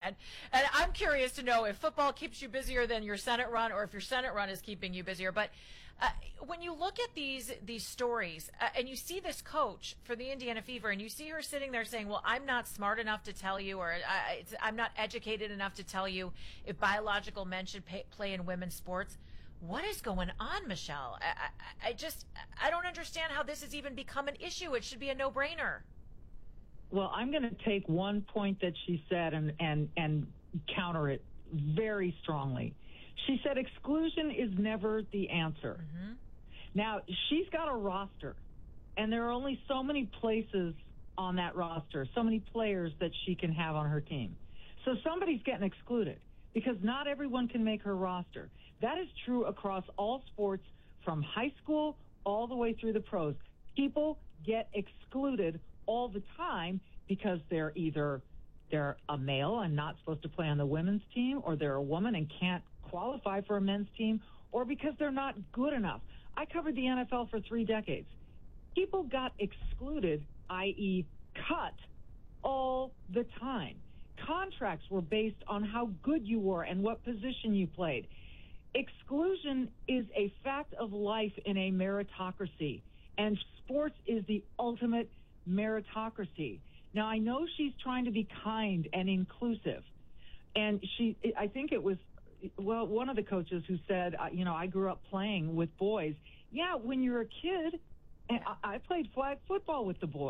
And I'm curious to know if football keeps you busier than your Senate run, or if your Senate run is keeping you busier. But when you look at these stories, and you see this coach for the Indiana Fever, and you see her sitting there saying, well, I'm not smart enough to tell you, or I'm not educated enough to tell you if biological men should play in women's sports. What is going on, Michelle? I don't understand how this has even become an issue. It should be a no-brainer. Well, I'm going to take one point that she said and counter it very strongly. She said exclusion is never the answer. Mm-hmm. Now, she's got a roster, and there are only so many places on that roster, so many players that she can have on her team. So somebody's getting excluded because not everyone can make her roster. That is true across all sports from high school all the way through the pros. People get excluded all the time because they're a male and not supposed to play on the women's team, or they're a woman and can't qualify for a men's team, or because they're not good enough. I covered the NFL for 3 decades. People got excluded, i.e. cut, all the time. Contracts were based on how good you were and what position you played. Exclusion is a fact of life in a meritocracy, and sports is the ultimate meritocracy. Now, I know she's trying to be kind and inclusive, and I think it was, well, one of the coaches who said, I grew up playing with boys. Yeah, when you're a kid, I played flag football with the boys.